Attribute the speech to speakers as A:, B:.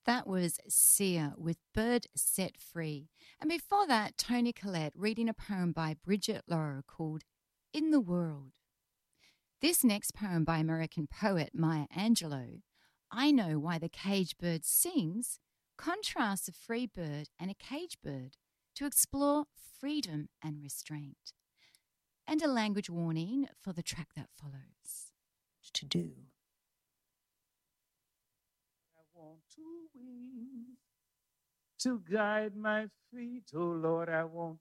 A: That was Sia with Bird Set Free. And before that, Toni Collette reading a poem by Bridget Lowe called In the World. This next poem by American poet Maya Angelou, I Know Why the Caged Bird Sings, contrasts a free bird and a caged bird to explore freedom and restraint. And a language warning for the track that follows.
B: To do.
C: I want two wings to guide my feet. Oh Lord, I want